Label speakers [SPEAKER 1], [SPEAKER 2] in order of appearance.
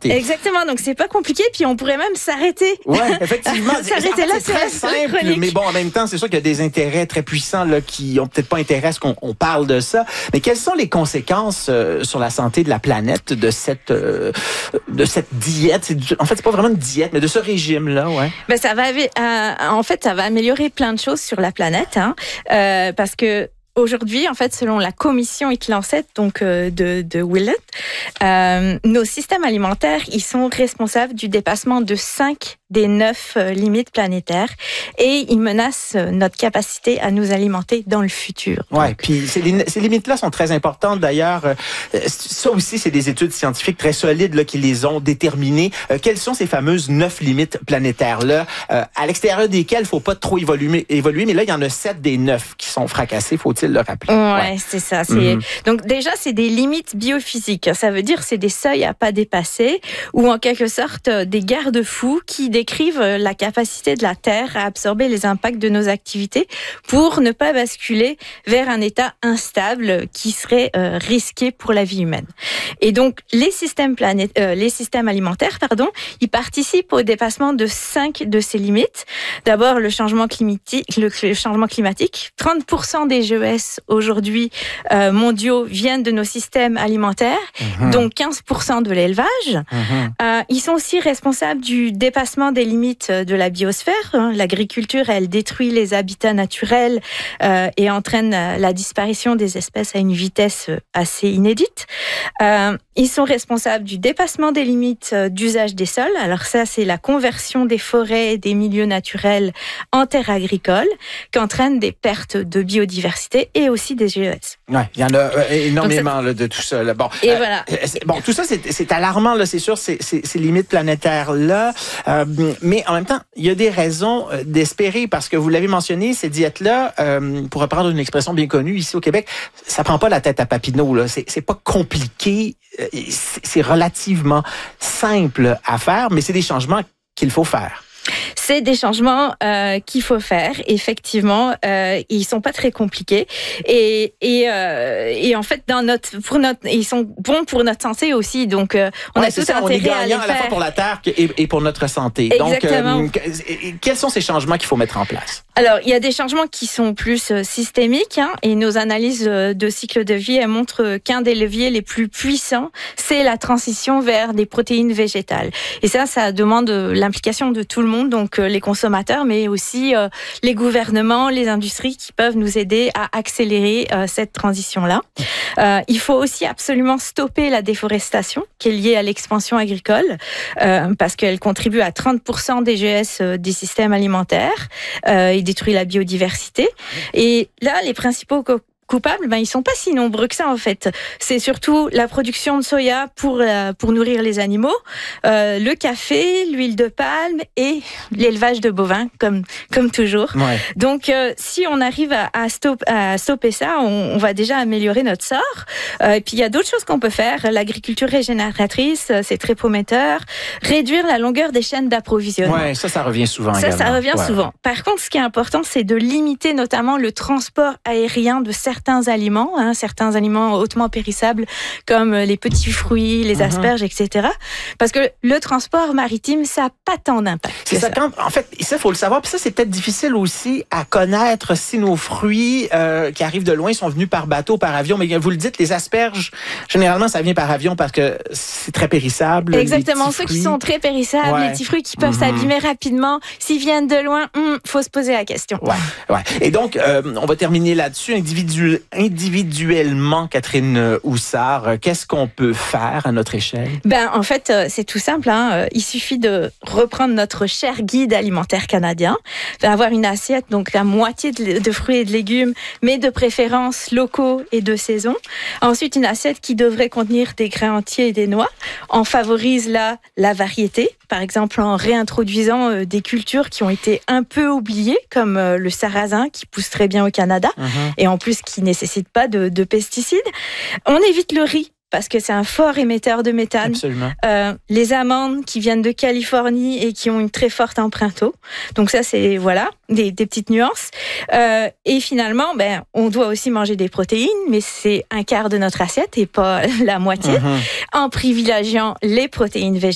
[SPEAKER 1] Exactement, donc c'est pas compliqué, puis on pourrait même s'arrêter.
[SPEAKER 2] Oui, effectivement.
[SPEAKER 1] S'arrêter là,
[SPEAKER 2] c'est très simple, mais bon, en même temps, c'est sûr qu'il y a des intérêts très puissants là, qui ont peut-être pas intérêt à ce qu'on parle de ça. Mais quelles sont les conséquences sur la santé de la planète de cette diète? En fait, c'est pas vraiment une diète, mais de ce régime-là, ouais.
[SPEAKER 1] Ben, ça va améliorer plein de choses sur la planète, parce que aujourd'hui, en fait, selon la commission Eat-Lancet, donc de Willett, nos systèmes alimentaires, ils sont responsables du dépassement de 5 des 9 limites planétaires et ils menacent notre capacité à nous alimenter dans le futur.
[SPEAKER 2] Ouais, puis ces limites-là sont très importantes d'ailleurs. Ça aussi, c'est des études scientifiques très solides là, qui les ont déterminées. Quelles sont ces fameuses 9 limites planétaires-là, à l'extérieur desquelles il ne faut pas trop évoluer, mais là, il y en a 7 des 9 qui sont fracassés, faut-il le rappeler.
[SPEAKER 1] Ouais. C'est ça. Donc déjà, c'est des limites biophysiques. Ça veut dire c'est des seuils à pas dépasser ou en quelque sorte des garde-fous qui décrivent la capacité de la Terre à absorber les impacts de nos activités pour ne pas basculer vers un état instable qui serait risqué pour la vie humaine. Et donc, les systèmes alimentaires, ils participent au dépassement de 5 de ces limites. D'abord, le changement climatique. 30% des GES aujourd'hui mondiaux viennent de nos systèmes alimentaires, donc 15% de l'élevage. Ils sont aussi responsables du dépassement des limites de la biosphère. L'agriculture, elle détruit les habitats naturels et entraîne la disparition des espèces à une vitesse assez inédite. Ils sont responsables du dépassement des limites d'usage des sols. Alors ça, c'est la conversion des forêts et des milieux naturels en terres agricoles qui entraîne des pertes de biodiversité et aussi des GES.
[SPEAKER 2] Oui, il y en a énormément là, de tout ça. Là. Bon,
[SPEAKER 1] et voilà.
[SPEAKER 2] Bon, tout ça, c'est alarmant, là, c'est sûr, ces limites planétaires-là. Mais en même temps, il y a des raisons d'espérer parce que vous l'avez mentionné, ces diètes-là, pour reprendre une expression bien connue ici au Québec, ça prend pas la tête à Papineau. Là. C'est pas compliqué, c'est relativement simple à faire, mais c'est des changements qu'il faut faire.
[SPEAKER 1] C'est des changements qu'il faut faire, effectivement. Ils sont pas très compliqués et en fait ils sont bons pour notre santé aussi. Donc on a tout intérêt
[SPEAKER 2] on est gagnant
[SPEAKER 1] à les faire.
[SPEAKER 2] à la fois pour la terre et pour notre santé.
[SPEAKER 1] Exactement.
[SPEAKER 2] Donc quels sont ces changements qu'il faut mettre en place?
[SPEAKER 1] Alors, il y a des changements qui sont plus systémiques et nos analyses de cycle de vie elles montrent qu'un des leviers les plus puissants, c'est la transition vers des protéines végétales. Et ça demande l'implication de tout le monde, donc les consommateurs, mais aussi les gouvernements, les industries qui peuvent nous aider à accélérer cette transition-là. Il faut aussi absolument stopper la déforestation qui est liée à l'expansion agricole parce qu'elle contribue à 30% des GES des systèmes alimentaires et détruit la biodiversité. Et là, les principaux coupables, ils sont pas si nombreux que ça en fait. C'est surtout la production de soya pour nourrir les animaux, le café, l'huile de palme et l'élevage de bovins comme toujours. Ouais. Donc si on arrive à stopper ça, on va déjà améliorer notre sort. Et puis il y a d'autres choses qu'on peut faire. L'agriculture régénératrice, c'est très prometteur. Réduire la longueur des chaînes d'approvisionnement.
[SPEAKER 2] Ouais, ça revient souvent.
[SPEAKER 1] Ça revient souvent. Par contre, ce qui est important, c'est de limiter notamment le transport aérien de certains aliments hautement périssables comme les petits fruits, les asperges, etc. Parce que le transport maritime, ça n'a pas tant d'impact.
[SPEAKER 2] C'est ça. En fait, ça, il faut le savoir. Puis ça, c'est peut-être difficile aussi à connaître si nos fruits qui arrivent de loin sont venus par bateau, par avion. Mais vous le dites, les asperges, généralement, ça vient par avion parce que c'est très périssable.
[SPEAKER 1] Exactement. Ceux qui sont très périssables, les petits fruits qui peuvent s'abîmer rapidement, s'ils viennent de loin, faut se poser la question.
[SPEAKER 2] Ouais. Et donc, on va terminer là-dessus. Individuellement, Catherine Houssard, qu'est-ce qu'on peut faire à notre échelle?
[SPEAKER 1] En fait, c'est tout simple. Il suffit de reprendre notre cher guide alimentaire canadien, d'avoir une assiette, donc la moitié de fruits et de légumes, mais de préférence locaux et de saison. Ensuite, une assiette qui devrait contenir des grains entiers et des noix. On favorise là la variété, par exemple en réintroduisant des cultures qui ont été un peu oubliées, comme le sarrasin qui pousse très bien au Canada, et en plus qui nécessite pas de pesticides. On évite le riz parce que c'est un fort émetteur de méthane.
[SPEAKER 2] Absolument.
[SPEAKER 1] Les amandes qui viennent de Californie et qui ont une très forte empreinte eau. Donc ça, c'est des petites nuances. Et finalement, on doit aussi manger des protéines, mais c'est un quart de notre assiette et pas la moitié, en privilégiant les protéines végétales.